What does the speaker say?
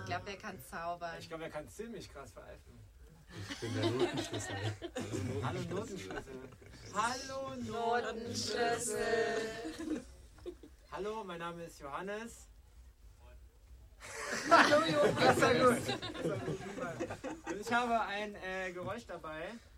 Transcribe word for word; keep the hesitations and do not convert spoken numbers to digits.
glaube, wer kann zaubern? Ich glaube, er kann ziemlich krass pfeifen. Ich bin der Notenschlüssel. Hallo Notenschlüssel. Hallo Notenschlüssel. Hallo, mein Name ist Johannes. Hallo Johannes. Das war gut. Das war gut. Und ich habe ein äh, Geräusch dabei.